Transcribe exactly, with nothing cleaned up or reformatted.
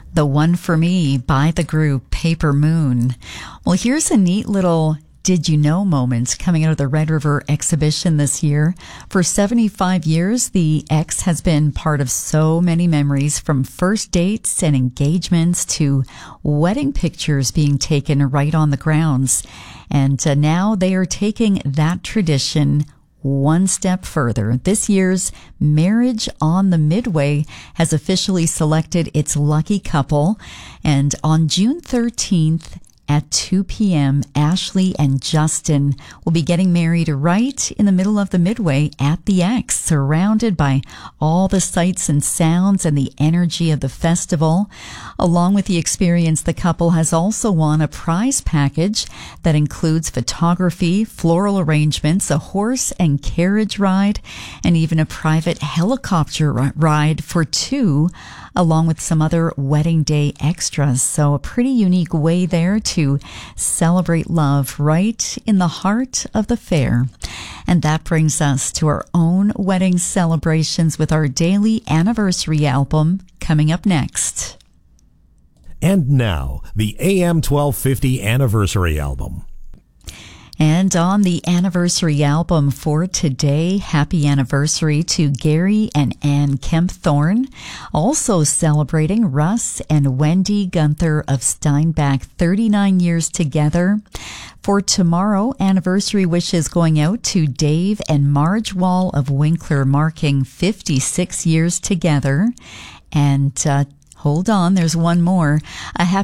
The One for Me by the group Paper Moon. Well, here's a neat little Did You Know moment coming out of the Red River exhibition this year. For seventy-five years, the X has been part of so many memories, from first dates and engagements to wedding pictures being taken right on the grounds. And uh, now they are taking that tradition one step further. This year's Marriage on the Midway has officially selected its lucky couple, and on June thirteenth at two p.m., Ashley and Justin will be getting married right in the middle of the Midway at the X, surrounded by all the sights and sounds and the energy of the festival. Along with the experience, the couple has also won a prize package that includes photography, floral arrangements, a horse and carriage ride, and even a private helicopter ride for two, along with some other wedding day extras. So a pretty unique way there to celebrate love right in the heart of the fair. And that brings us to our own wedding celebrations with our daily anniversary album coming up next. And now, the A M twelve fifty Anniversary Album. And on the anniversary album for today, happy anniversary to Gary and Ann Kempthorne. Also celebrating Russ and Wendy Gunther of Steinbach, thirty-nine years together. For tomorrow, anniversary wishes going out to Dave and Marge Wall of Winkler, marking fifty-six years together. And uh, hold on, there's one more. A happy